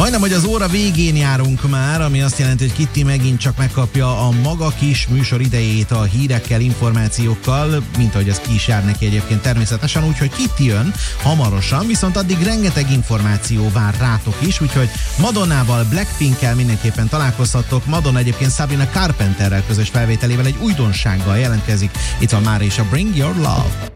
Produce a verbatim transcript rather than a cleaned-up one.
Majdnem, hogy az óra végén járunk már, ami azt jelenti, hogy Kitty megint csak megkapja a maga kis műsor idejét a hírekkel, információkkal, mint ahogy ez ki is jár neki egyébként természetesen, úgyhogy Kitty jön hamarosan, viszont addig rengeteg információ vár rátok is, úgyhogy Madonnával, Blackpinkkel mindenképpen találkozhattok. Madonna egyébként Sabrina Carpenterrel közös felvételével egy újdonsággal jelentkezik. Itt van már is a Bring Your Love.